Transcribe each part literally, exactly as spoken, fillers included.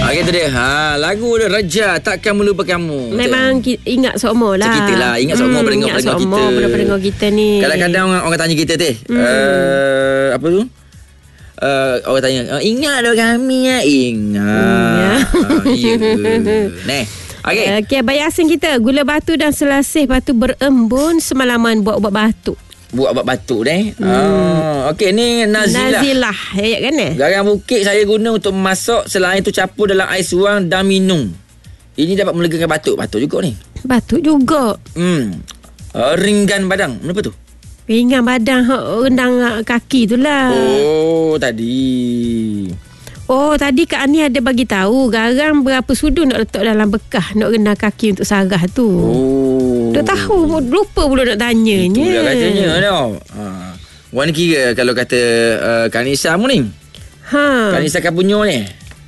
Okey tu dia. Ha, lagu dia Raja Takkan Melupakanmu. Memang ki- ingat semua lah. Kita lah ingat semua hmm, pendengar-pendengar kita. Ingat semua pendengar kita ni. Kadang-kadang orang, orang tanya kita teh. Hmm. Uh, apa tu? Uh, orang tanya, oh, ingat dah kami ya. Ingat. Hmm, ya. uh, Neh. Okey. Okey, bayi asing kita, gula batu dan selasih batu berembun semalaman buat ubat batuk. Buat ubat batuk deh. Hmm. Ah, okey ni Nazilah. Nazilah, ayat kan eh? Garam bukit saya guna untuk memasak, selain itu campur dalam air suam dan minum. Ini dapat melegakan batuk. Batuk juga ni. Batuk juga. Hmm. Uh, ringgan badan. Kenapa tu? Ringan badan, rendang kaki tu lah. Oh, tadi. Oh, tadi Kak Ani ada bagi tahu garam berapa sudu nak letak dalam bekah nak rendang kaki untuk sarah tu. Oh. Dah tahu, lupa pula nak tanyanya. Itu dah katanya tau. Ha. Wan ni kira kalau kata uh, Kanisa mu ni. Ha. Kanisa Kapunyo ni.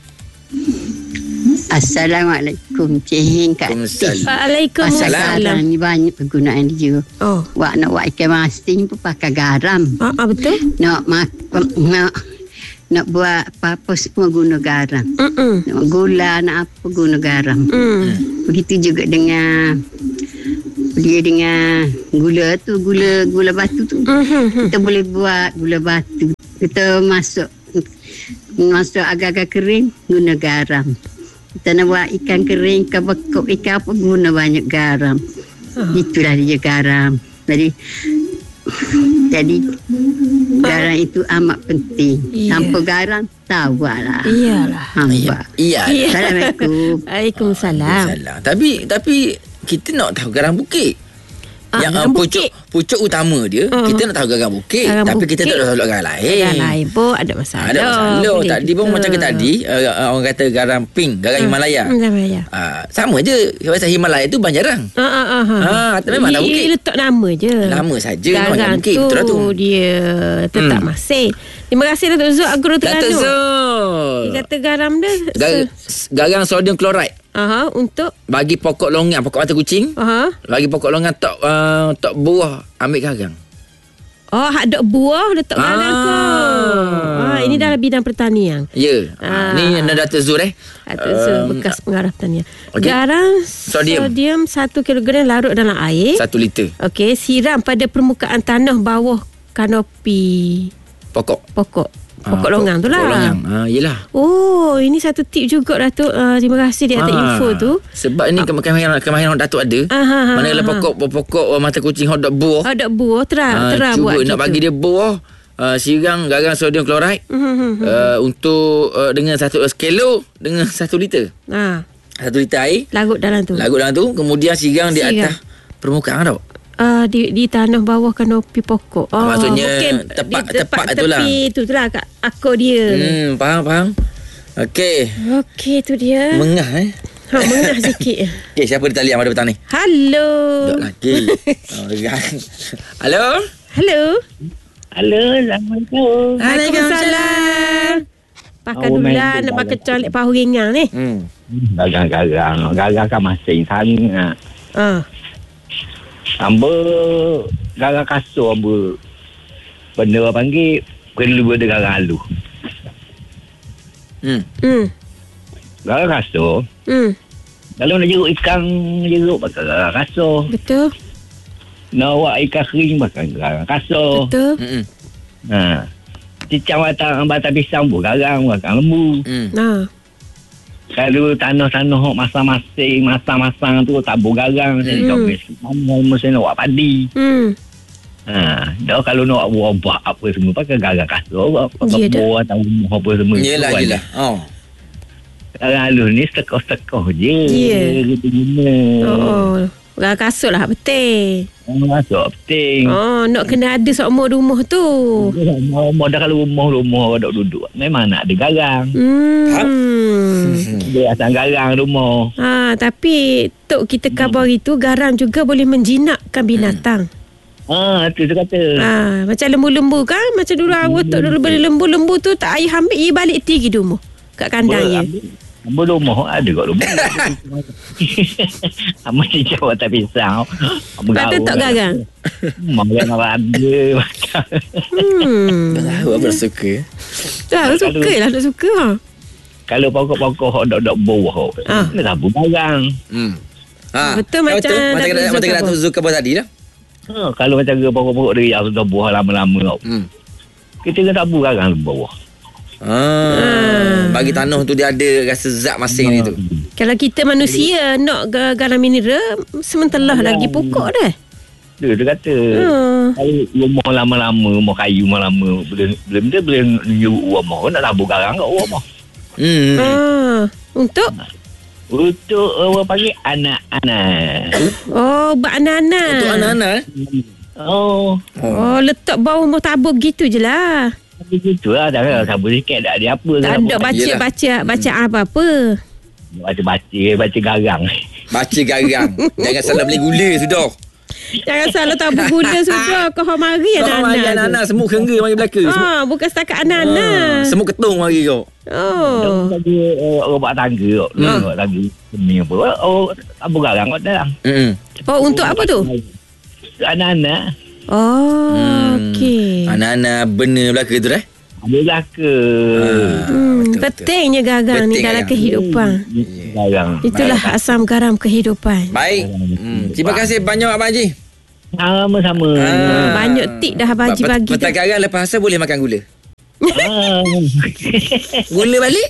Assalamualaikum Cik Hing Kak Tih. Waalaikumsalam. Ni banyak penggunaan dia. Oh. Wak nak buat ikan masin pun pakai garam. Ah, ah betul. Nak mak nak nak buat apa-apa semua guna garam. Mm-mm. Nak gula nak apa guna garam. Mm. Begitu juga dengan dia dengan gula tu, gula gula batu tu. Mm-hmm. Kita boleh buat gula batu. Kita masuk masuk agak-agak kering guna garam. Kita nak buat ikan kering, ikan bekuk, ikan apa guna banyak garam. Oh. Itulah dia garam. Jadi jadi garam itu amat penting. Yeah. Tanpa garam tak buatlah. Iyalah. Hamba. Iya. Iya. Assalamualaikum. Waalaikumsalam. Salah. Tapi tapi kita nak tahu garam bukit. Ah, yang garam uh, pucuk bukit. pucuk utama dia, uh, kita nak tahu garam bukit. garam Tapi bukit, kita tak tahu garam lain. Garam lain pun ada masalah. Ada masalah. Tadi pun kita. macam ke tadi uh, orang kata garam pink, garam uh, Himalaya. Himalaya. Uh, sama je. Pasal Himalaya tu banjarang. Ha ah ah. Ha, tapi memang tak bukit. Dia letak nama je. Nama saja garam nama bukit. tu, Betul lah tu. Dia tetap hmm. masih. Terima kasih Datuk Zul Agro Terengganu. Datuk Zul. Dia kata garam dia Gar- garam sodium chloride. Aha, untuk bagi pokok longan, pokok mata kucing. Aha. Bagi pokok longan tok uh, tok buah ambil garam. Oh, hak dok buah letak Ah. garam ke? Ah, ini dalam bidang pertanian. Ya. Ah. Ni Datuk Zul eh. Datuk Zul Um, bekas pengarah pertanian. okay. Garam Sodium. sodium satu kilogram larut dalam air. Satu liter. Okey, siram pada permukaan tanah bawah kanopi Pokok. pokok. Pokok Ah, longan tu lah. Pokok longan. Ah, yelah. Oh, ini satu tip juga Datuk. Uh, terima kasih di atas Ah, info tu. Sebab ini kemahiran kemahiran Datuk ada. Ah, ha, ha, Mana ha, pokok pokok mata kucing hot dog buah. Oh, dok buah terang, Ah, terang cuba buat nak gitu. bagi dia buah, uh, siram garam sodium chloride Mm-hmm. uh, untuk uh, dengan satu uh, sekilo dengan satu liter. Ah, Satu liter air. larut dalam tu. Lagut dalam tu, kemudian siram di Siram. atas permukaan tau. Uh, di di tanah bawah kanopi pokok. Oh, Maksudnya mungkin tepak- di tepak tepi itulah. tu tu lah kat akor dia. Hmm, faham faham. Okey. Okey, tu dia. Mengah eh. Ha, mengah sikit. Okey, siapa di talian ada petang ni? Halo. Tak lagi. Oh, gegang. Halo. Halo. Halo, Assalamualaikum. Waalaikumsalam. Pakai Oh, dulu main lah tu nak pakai garam. colek pahu ringan ni. Hmm. Gagang-gagang. Gagang kan masing sangat. Ah. Hamba gagang kasut hamba. Benda orang panggil perlu ada gagang alu. Hmm. Hmm. Gagang kasut. Hmm. Kalau nak jeruk ikan, jeruk pakai gagang kasut. Betul. Nak buat ikan kering pakai gagang kasut. Betul. Hmm. Ha. Cicang batang, batang pisang pun gagang, gagang lembu. Hmm. Nah. Kalau tanah-tanah masang-masing, masang-masang tu tabur garang. Jadi Hmm. kau besi. Mama mesti nak buat padi. Hmm. Ha, dah kalau nak buat buah apa semua pakai garang kasut. Pakai Ya, dah. buah atau rumah apa semua. Yelah, Buat. yelah. Oh. Garang halus ni setekoh-setekoh je. Ya. Kita guna. Oh, oh. Gak kasut lah betul. Masuk penting. Oh, nak kena ada seumur rumah tu. Rumah dah kalau rumah-rumah duduk duduk memang nak ada garang. Hmm. Dia asal garang rumah. Ha, tapi tok kita khabar itu garam juga boleh menjinakkan binatang. Ah, tu dia kata. Ha, macam lembu-lembu kan, macam dulu awak tok dulu beli lembu-lembu tu tak ayah ambil ia balik tinggi di rumah kat kandang dia. Ambil rumah ada kat rumah. Ambil cicak buat tak pisang. Kata tak garang. Makan ada. Hmm. Tahu apa suka. Dah suka lah nak suka ha. kalau pokok-pokok dok-dok bawah, Ah. kena tabur garang. Hmm. Ha. Betul macam betul. Macam Datuk kata macam kata Datuk Zulkifli tadi dah. Ha, kalau macam ke pokok-pokok dia yang sudah buah lama-lama tau. Hmm. Kita kena tabur garang di bawah. Ah, bagi tanah tu dia ada rasa zat masing ni tu. Kalau kita manusia nak ga- garam mineral, sementelah lagi pokok dah. Dia, dia kata, Hmm. kalau rumah lama-lama, rumah kayu lama-lama, belum belum dia boleh nyuruh rumah, nak tabur garang kat rumah. Hmm. Ah, untuk Untuk orang panggil anak-anak. oh, buat anak-anak. Untuk anak-anak eh? Oh, Oh, letak bawah rumah tabur gitu je lah. begitu lah. Tak ada tabur sikit, tak ada apa. Tak ada baca Yelah. baca baca apa-apa. Baca-baca, baca garang. Baca garang. Jangan salah beli gula sudah. Jangan salah tabur gula sudah. Kau mari Kau mari anak-anak. anak-anak semua kengga mari belaka. Semua, Ah, bukan setakat anak-anak. semua ketung mari kau. Oh. Bagi uh, orang buat tangga kok. Hmm. Buat tangga. Seni apa. Oh, tabur garang kat dalam. Hmm. Oh, untuk apa tu? Anak-anak. Oh, Hmm. okey. Anak-anak benda belaka tu dah. Ada belaka. Hmm, betul, pentingnya garam ni Penting dalam garam. kehidupan. Garang. Itulah asam garam kehidupan. Baik. Hmm. Terima kasih banyak Abang Haji. Sama-sama. Ah, banyak tip dah Abang Haji Pet- bagi tu. Petang garang lepas asal boleh makan gula. Ah. Gula balik?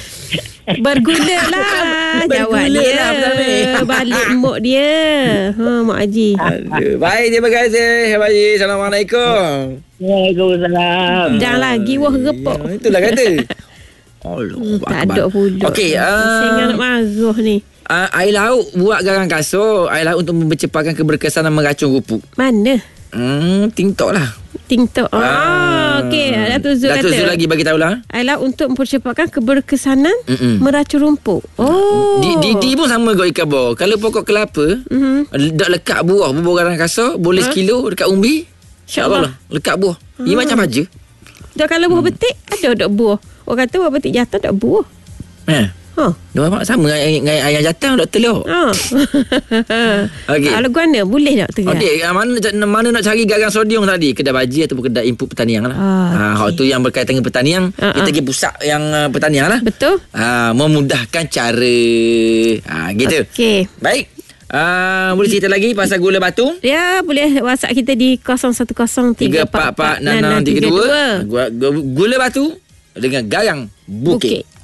Berguna lah jawab Berguna dia. lah, Abang Amir. Balik mak dia. Ha, Mak Haji. Aduh. Baik, terima kasih Abang Haji. Assalamualaikum. Waalaikumsalam. Jangan lagi wah repok. Ya, itulah kata. Allah. Hmm, tak ada pula. Okey, Sehingga nak uh, marah ni. uh, air laut buat garang kasut. Air laut untuk mempercepatkan keberkesan dan meracun rupuk. Mana? Hmm, TikTok lah. TikTok. Ah, okey. Datuk Zul Datuk kata. Zul lagi bagi tahulah. Adalah untuk mempercepatkan keberkesanan Mm-mm. meracun rumput. Oh. Di, Didi pun sama kot ikan bawah. Kalau pokok kelapa, Mhm. dak lekat buah, buah garang kasut, boleh sekilo dekat umbi. InsyaAllah. Lekat buah. Ini macam aja. Dah kalau buah betik, ada tak buah. Orang kata buah betik jatuh tak buah. Eh. Ha. Dua mak sama dengan dengan ayam jatang doktor Leo. Ha. Okey. Kalau guana boleh tak terang? Okey, ah, mana mana nak cari garang sodium tadi? Kedai baji ataupun kedai input pertanian lah. Ah, Ha, hak tu yang berkaitan dengan pertanian, Ah, kita ah. pergi pusat yang uh, pertanian lah. Betul? Ha, memudahkan cara. Ha, gitu. Okey. Baik. Uh, boleh cerita lagi pasal gula batu? Ya, boleh WhatsApp kita di kosong satu kosong tiga empat empat enam enam tiga dua. Gula batu dengan garang bukit. Bukit.